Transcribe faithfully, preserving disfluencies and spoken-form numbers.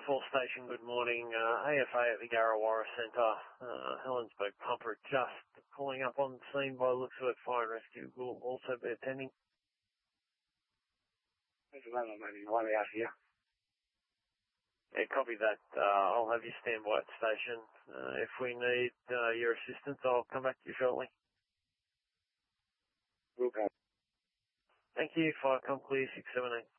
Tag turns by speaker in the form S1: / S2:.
S1: four station, good morning. Uh, A F A at the Garrawarra Centre. Uh, Helensburgh pumper just calling up on the scene by the looks of it. Fire and rescue will also be attending.
S2: There's another maybe one out here.
S1: Yeah, copy that. Uh, I'll have you stand by at the station. Uh, if we need uh, your assistance, I'll come back to you shortly.
S2: Will go.
S1: Thank you. Fire com clear six seven eight.